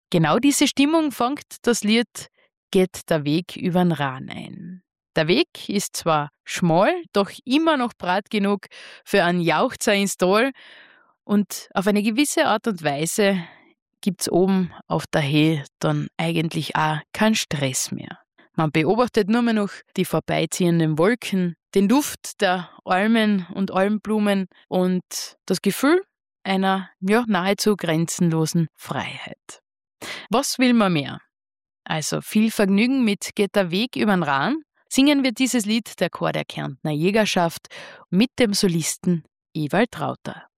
Genau diese Stimmung fängt das Lied Geht der Weg übern Rhein ein. Der Weg ist zwar schmal, doch immer noch breit genug für einen Jauchzer ins Tal und auf eine gewisse Art und Weise gibt's oben auf der Höhe dann eigentlich auch keinen Stress mehr. Man beobachtet nur mehr noch die vorbeiziehenden Wolken, den Duft der Almen und Almblumen und das Gefühl einer nahezu grenzenlosen Freiheit. Was will man mehr? Also viel Vergnügen mit Geht der Weg übern Rhein. Singen wir dieses Lied der Chor der Kärntner Jägerschaft mit dem Solisten Ewald Rauter.